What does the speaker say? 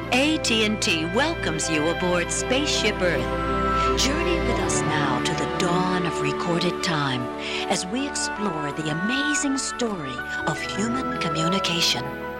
AT&T welcomes you aboard Spaceship Earth. Journey with us now to the dawn of recorded time as we explore the amazing story of human communication.